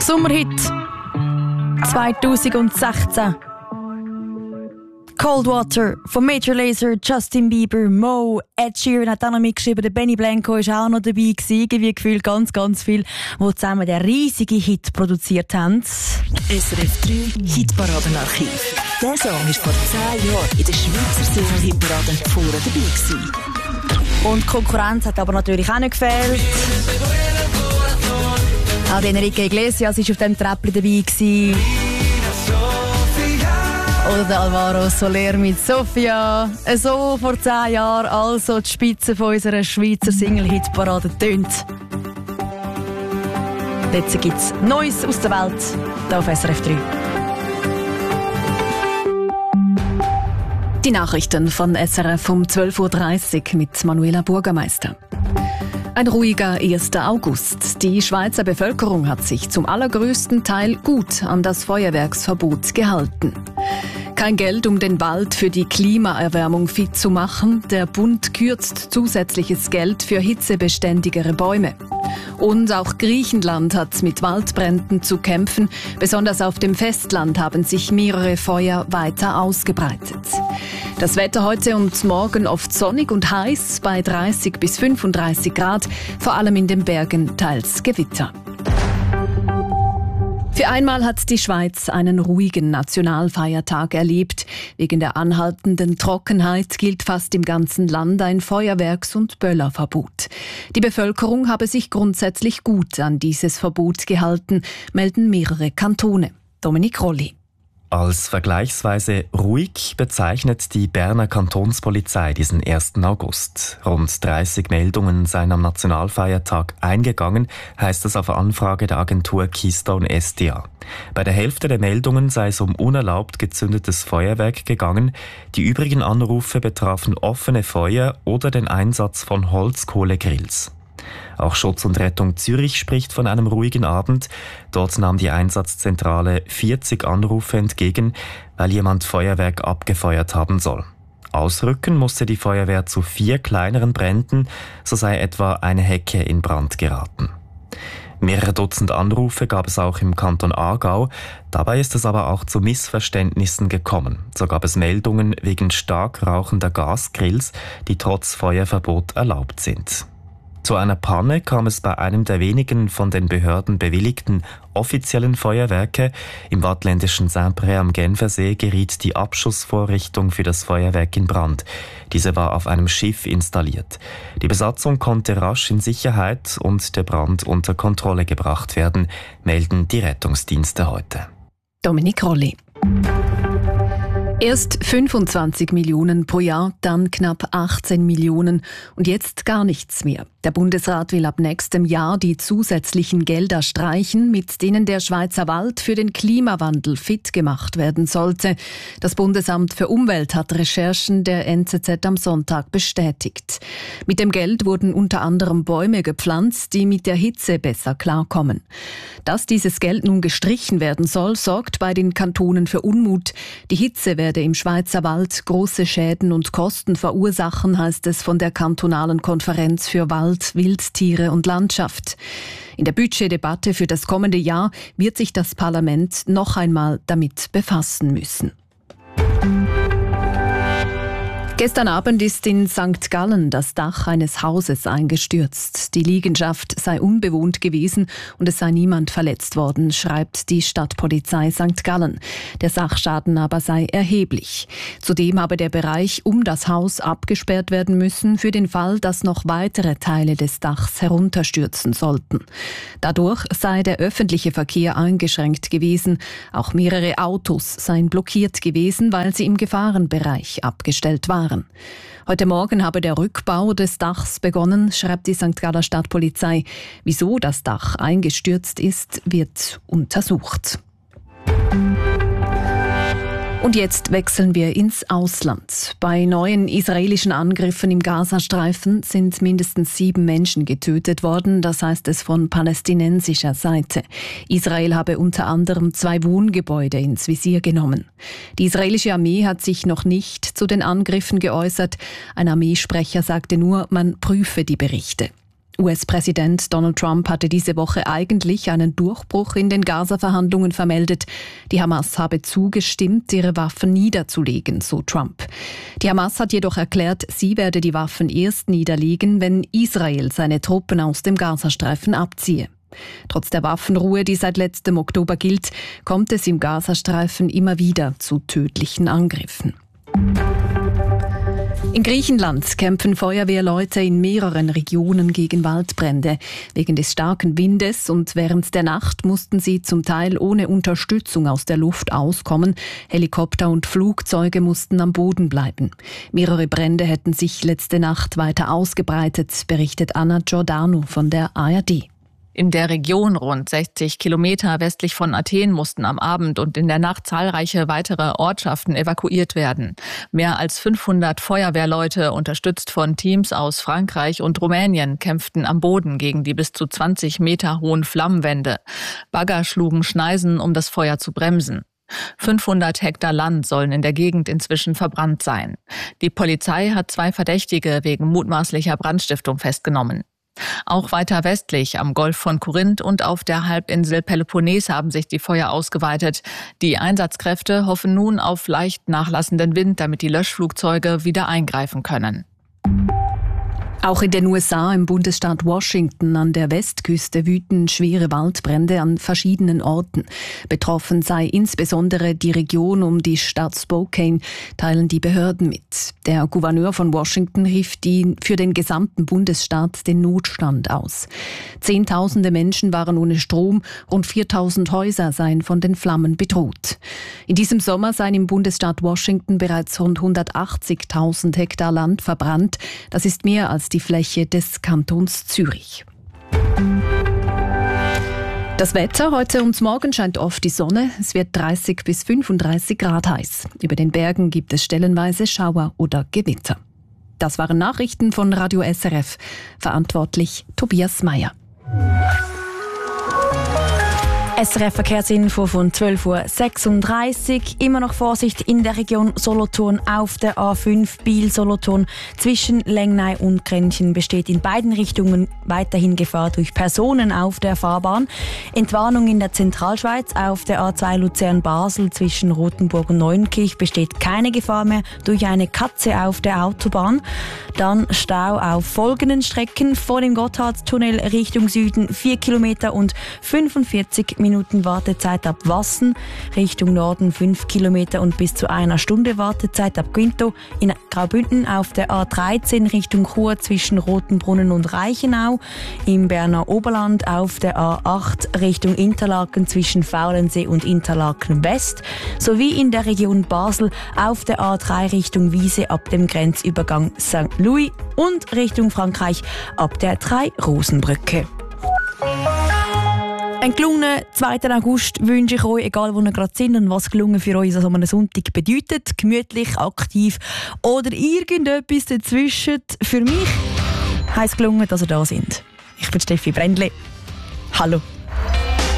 Sommerhit 2016. Cold Water von Major Lazer, Justin Bieber, Mo, Ed Sheeran hat auch noch mitgeschrieben, der Benny Blanco war auch noch dabei gewesen, wie gefühlt ganz viel, die zusammen den riesigen Hit produziert haben. SRF 3 Hitparadenarchiv. Der Song war vor 10 Jahren in der Schweizer Single-Hitparade vorne dabei gewesen. Und die Konkurrenz hat aber natürlich auch nicht gefehlt. Auch Enrique Iglesias war auf dem Treppli dabei gewesen. Oder der Alvaro Soler mit Sofia. So vor 10 Jahren, also die Spitze von unserer Schweizer Single-Hitparade tönt. Jetzt gibt es Neues aus der Welt, hier auf SRF 3. Die Nachrichten von SRF um 12.30 Uhr mit Manuela Burgermeister. Ein ruhiger 1. August. Die Schweizer Bevölkerung hat sich zum allergrößten Teil gut an das Feuerwerksverbot gehalten. Kein Geld, um den Wald für die Klimaerwärmung fit zu machen. Der Bund kürzt zusätzliches Geld für hitzebeständigere Bäume. Und auch Griechenland hat mit Waldbränden zu kämpfen. Besonders auf dem Festland haben sich mehrere Feuer weiter ausgebreitet. Das Wetter heute und morgen oft sonnig und heiß bei 30 bis 35 Grad, vor allem in den Bergen teils Gewitter. Für einmal hat die Schweiz einen ruhigen Nationalfeiertag erlebt. Wegen der anhaltenden Trockenheit gilt fast im ganzen Land ein Feuerwerks- und Böllerverbot. Die Bevölkerung habe sich grundsätzlich gut an dieses Verbot gehalten, melden mehrere Kantone. Dominik Rolli. Als vergleichsweise ruhig bezeichnet die Berner Kantonspolizei diesen 1. August. Rund 30 Meldungen seien am Nationalfeiertag eingegangen, heißt es auf Anfrage der Agentur Keystone SDA. Bei der Hälfte der Meldungen sei es um unerlaubt gezündetes Feuerwerk gegangen. Die übrigen Anrufe betrafen offene Feuer oder den Einsatz von Holzkohlegrills. Auch Schutz und Rettung Zürich spricht von einem ruhigen Abend. Dort nahm die Einsatzzentrale 40 Anrufe entgegen, weil jemand Feuerwerk abgefeuert haben soll. Ausrücken musste die Feuerwehr zu 4 kleineren Bränden, so sei etwa eine Hecke in Brand geraten. Mehrere Dutzend Anrufe gab es auch im Kanton Aargau. Dabei ist es aber auch zu Missverständnissen gekommen. So gab es Meldungen wegen stark rauchender Gasgrills, die trotz Feuerverbot erlaubt sind. Zu einer Panne kam es bei einem der wenigen von den Behörden bewilligten offiziellen Feuerwerke. Im waadtländischen Saint-Pré am Genfersee geriet die Abschussvorrichtung für das Feuerwerk in Brand. Diese war auf einem Schiff installiert. Die Besatzung konnte rasch in Sicherheit und der Brand unter Kontrolle gebracht werden, melden die Rettungsdienste heute. Dominik Rolli. Erst 25 Millionen pro Jahr, dann knapp 18 Millionen und jetzt gar nichts mehr. Der Bundesrat will ab nächstem Jahr die zusätzlichen Gelder streichen, mit denen der Schweizer Wald für den Klimawandel fit gemacht werden sollte. Das Bundesamt für Umwelt hat Recherchen der NZZ am Sonntag bestätigt. Mit dem Geld wurden unter anderem Bäume gepflanzt, die mit der Hitze besser klarkommen. Dass dieses Geld nun gestrichen werden soll, sorgt bei den Kantonen für Unmut. Die Hitze werde im Schweizer Wald große Schäden und Kosten verursachen, heißt es von der kantonalen Konferenz für Wald, Wildtiere und Landschaft. In der Budgetdebatte für das kommende Jahr wird sich das Parlament noch einmal damit befassen müssen. Gestern Abend ist in St. Gallen das Dach eines Hauses eingestürzt. Die Liegenschaft sei unbewohnt gewesen und es sei niemand verletzt worden, schreibt die Stadtpolizei St. Gallen. Der Sachschaden aber sei erheblich. Zudem habe der Bereich um das Haus abgesperrt werden müssen, für den Fall, dass noch weitere Teile des Dachs herunterstürzen sollten. Dadurch sei der öffentliche Verkehr eingeschränkt gewesen. Auch mehrere Autos seien blockiert gewesen, weil sie im Gefahrenbereich abgestellt waren. Heute Morgen habe der Rückbau des Dachs begonnen, schreibt die St. Galler Stadtpolizei. Wieso das Dach eingestürzt ist, wird untersucht. Und jetzt wechseln wir ins Ausland. Bei neuen israelischen Angriffen im Gazastreifen sind mindestens 7 Menschen getötet worden, das heißt es von palästinensischer Seite. Israel habe unter anderem 2 Wohngebäude ins Visier genommen. Die israelische Armee hat sich noch nicht zu den Angriffen geäußert. Ein Armeesprecher sagte nur, man prüfe die Berichte. US-Präsident Donald Trump hatte diese Woche eigentlich einen Durchbruch in den Gaza-Verhandlungen vermeldet. Die Hamas habe zugestimmt, ihre Waffen niederzulegen, so Trump. Die Hamas hat jedoch erklärt, sie werde die Waffen erst niederlegen, wenn Israel seine Truppen aus dem Gazastreifen abziehe. Trotz der Waffenruhe, die seit letztem Oktober gilt, kommt es im Gazastreifen immer wieder zu tödlichen Angriffen. In Griechenland kämpfen Feuerwehrleute in mehreren Regionen gegen Waldbrände. Wegen des starken Windes und während der Nacht mussten sie zum Teil ohne Unterstützung aus der Luft auskommen. Helikopter und Flugzeuge mussten am Boden bleiben. Mehrere Brände hätten sich letzte Nacht weiter ausgebreitet, berichtet Anna Giordano von der ARD. In der Region rund 60 Kilometer westlich von Athen mussten am Abend und in der Nacht zahlreiche weitere Ortschaften evakuiert werden. Mehr als 500 Feuerwehrleute, unterstützt von Teams aus Frankreich und Rumänien, kämpften am Boden gegen die bis zu 20 Meter hohen Flammenwände. Bagger schlugen Schneisen, um das Feuer zu bremsen. 500 Hektar Land sollen in der Gegend inzwischen verbrannt sein. Die Polizei hat 2 Verdächtige wegen mutmaßlicher Brandstiftung festgenommen. Auch weiter westlich am Golf von Korinth und auf der Halbinsel Peloponnes haben sich die Feuer ausgeweitet. Die Einsatzkräfte hoffen nun auf leicht nachlassenden Wind, damit die Löschflugzeuge wieder eingreifen können. Auch in den USA, im Bundesstaat Washington an der Westküste, wüten schwere Waldbrände an verschiedenen Orten. Betroffen sei insbesondere die Region um die Stadt Spokane, teilen die Behörden mit. Der Gouverneur von Washington rief für den gesamten Bundesstaat den Notstand aus. Zehntausende Menschen waren ohne Strom, rund 4.000 Häuser seien von den Flammen bedroht. In diesem Sommer seien im Bundesstaat Washington bereits rund 180.000 Hektar Land verbrannt. Das ist mehr als die Fläche des Kantons Zürich. Das Wetter: heute und morgen scheint oft die Sonne. Es wird 30 bis 35 Grad heiß. Über den Bergen gibt es stellenweise Schauer oder Gewitter. Das waren Nachrichten von Radio SRF. Verantwortlich Tobias Meyer. SRF-Verkehrsinfo von 12.36 Uhr. Immer noch Vorsicht in der Region Solothurn auf der A5 Biel-Solothurn. Zwischen Lengnei und Grenchen besteht in beiden Richtungen weiterhin Gefahr durch Personen auf der Fahrbahn. Entwarnung in der Zentralschweiz auf der A2 Luzern-Basel zwischen Rothenburg und Neuenkirch besteht keine Gefahr mehr durch eine Katze auf der Autobahn. Dann Stau auf folgenden Strecken: vor dem Gotthardtunnel Richtung Süden 4 Kilometer und 45 Minuten Wartezeit ab Wassen, Richtung Norden 5 Kilometer und bis zu 1 Stunde Wartezeit ab Quinto. In Graubünden auf der A13 Richtung Chur zwischen Rotenbrunnen und Reichenau, im Berner Oberland auf der A8 Richtung Interlaken zwischen Faulensee und Interlaken West, sowie in der Region Basel auf der A3 Richtung Wiese ab dem Grenzübergang St. Louis und Richtung Frankreich ab der 3-Rosenbrücke. Ein gelungenen 2. August wünsche ich euch, egal wo ihr gerade sind und was gelungen für euch an einem Sonntag bedeutet. Gemütlich, aktiv oder irgendetwas dazwischen. Für mich heisst gelungen, dass ihr da sind. Ich bin Steffi Brändli. Hallo.